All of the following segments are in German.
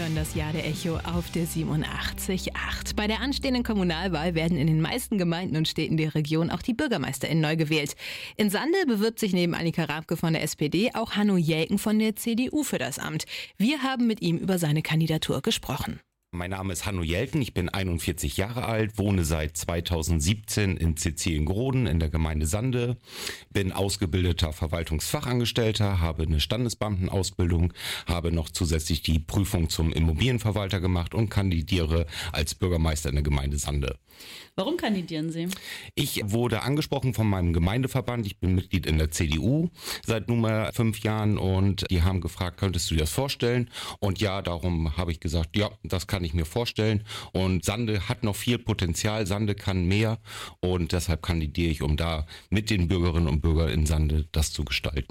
hören das Jahr der Echo auf der 87.8. Bei der anstehenden Kommunalwahl werden in den meisten Gemeinden und Städten der Region auch die BürgermeisterInnen neu gewählt. In Sande bewirbt sich neben Annika Rabke von der SPD auch Hanno Jelken von der CDU für das Amt. Wir haben mit ihm über seine Kandidatur gesprochen. Mein Name ist Hanno Jelken, ich bin 41 Jahre alt, wohne seit 2017 in Cäciliengroden in der Gemeinde Sande, bin ausgebildeter Verwaltungsfachangestellter, habe eine Standesbeamtenausbildung, habe noch zusätzlich die Prüfung zum Immobilienverwalter gemacht und kandidiere als Bürgermeister in der Gemeinde Sande. Warum kandidieren Sie? Ich wurde angesprochen von meinem Gemeindeverband, ich bin Mitglied in der CDU seit nunmehr 5 Jahren und die haben gefragt, könntest du dir das vorstellen? Und ja, darum habe ich gesagt, ja, das kann ich mir vorstellen. Und Sande hat noch viel Potenzial, Sande kann mehr und deshalb kandidiere ich, um da mit den Bürgerinnen und Bürgern in Sande das zu gestalten.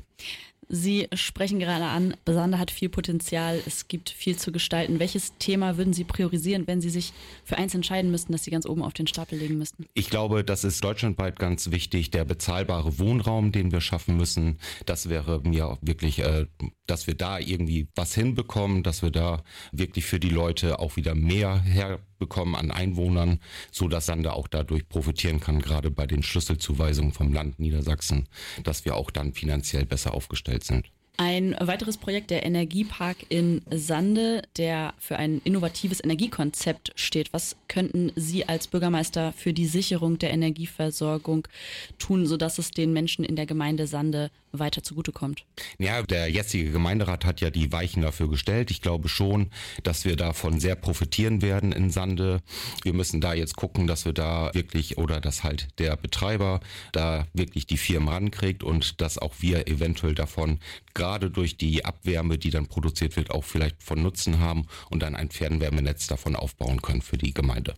Sie sprechen gerade an, Sande hat viel Potenzial, es gibt viel zu gestalten. Welches Thema würden Sie priorisieren, wenn Sie sich für eins entscheiden müssten, das Sie ganz oben auf den Stapel legen müssten? Ich glaube, das ist deutschlandweit ganz wichtig, der bezahlbare Wohnraum, den wir schaffen müssen. Das wäre mir auch wirklich, dass wir da irgendwie was hinbekommen, dass wir da wirklich für die Leute auch wieder mehr herbekommen an Einwohnern, so dass Sande auch dadurch profitieren kann, gerade bei den Schlüsselzuweisungen vom Land Niedersachsen, dass wir auch dann finanziell besser aufgestellt sind. Ein weiteres Projekt, der Energiepark in Sande, der für ein innovatives Energiekonzept steht. Was könnten Sie als Bürgermeister für die Sicherung der Energieversorgung tun, sodass es den Menschen in der Gemeinde Sande weiter zugutekommt? Ja, der jetzige Gemeinderat hat ja die Weichen dafür gestellt. Ich glaube schon, dass wir davon sehr profitieren werden in Sande. Wir müssen da jetzt gucken, dass wir da wirklich oder dass halt der Betreiber da wirklich die Firmen rankriegt und dass auch wir eventuell davon gerade durch die Abwärme, die dann produziert wird, auch vielleicht von Nutzen haben und dann ein Fernwärmenetz davon aufbauen können für die Gemeinde.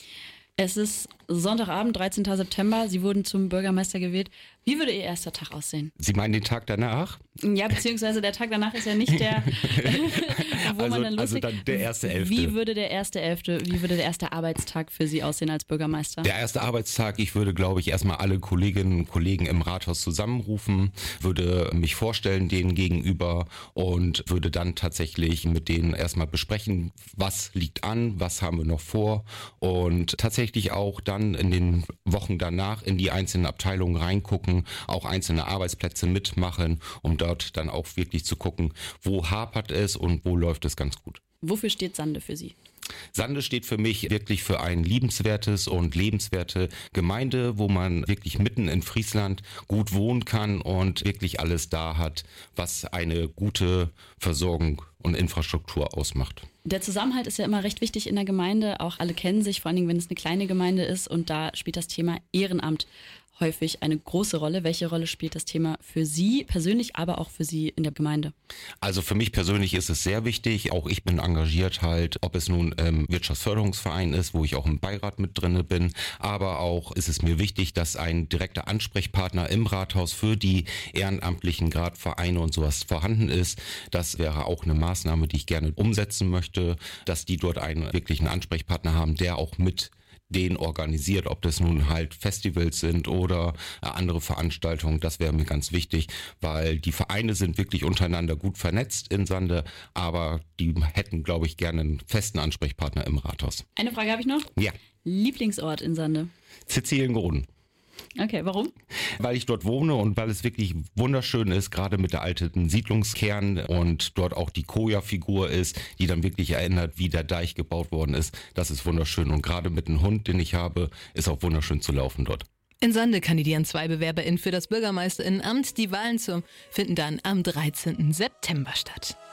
Es ist Sonntagabend, 13. September. Sie wurden zum Bürgermeister gewählt. Wie würde Ihr erster Tag aussehen? Sie meinen den Tag danach? Ja, beziehungsweise der Tag danach ist ja nicht der, wo man dann loslegt. Also dann der 1.11. Wie würde der erste Arbeitstag für Sie aussehen als Bürgermeister? Der erste Arbeitstag, ich würde, glaube ich, erstmal alle Kolleginnen und Kollegen im Rathaus zusammenrufen, würde mich vorstellen denen gegenüber und würde dann tatsächlich mit denen erstmal besprechen, was liegt an, was haben wir noch vor und tatsächlich auch dann in den Wochen danach in die einzelnen Abteilungen reingucken, auch einzelne Arbeitsplätze mitmachen, um dort dann auch wirklich zu gucken, wo hapert es und wo läuft es ganz gut. Wofür steht Sande für Sie? Sande steht für mich wirklich für ein liebenswertes und lebenswerte Gemeinde, wo man wirklich mitten in Friesland gut wohnen kann und wirklich alles da hat, was eine gute Versorgung und Infrastruktur ausmacht. Der Zusammenhalt ist ja immer recht wichtig in der Gemeinde. Auch alle kennen sich, vor allen Dingen, wenn es eine kleine Gemeinde ist. Und da spielt das Thema Ehrenamt häufig eine große Rolle. Welche Rolle spielt das Thema für Sie persönlich, aber auch für Sie in der Gemeinde? Also für mich persönlich ist es sehr wichtig. Auch ich bin engagiert halt, ob es nun Wirtschaftsförderungsverein ist, wo ich auch im Beirat mit drinne bin. Aber auch ist es mir wichtig, dass ein direkter Ansprechpartner im Rathaus für die ehrenamtlichen Vereine und sowas vorhanden ist. Das wäre auch eine Maßnahme, die ich gerne umsetzen möchte, dass die dort einen wirklichen Ansprechpartner haben, der auch mit den organisiert, ob das nun halt Festivals sind oder andere Veranstaltungen, das wäre mir ganz wichtig, weil die Vereine sind wirklich untereinander gut vernetzt in Sande, aber die hätten, glaube ich, gerne einen festen Ansprechpartner im Rathaus. Eine Frage habe ich noch. Ja. Lieblingsort in Sande? Cäciliengroden. Okay, warum? Weil ich dort wohne und weil es wirklich wunderschön ist, gerade mit der alten Siedlungskern und dort auch die Koja-Figur ist, die dann wirklich erinnert, wie der Deich gebaut worden ist. Das ist wunderschön und gerade mit dem Hund, den ich habe, ist auch wunderschön zu laufen dort. In Sande kandidieren 2 BewerberInnen für das BürgermeisterInnenamt. Die Wahlen finden dann am 13. September statt.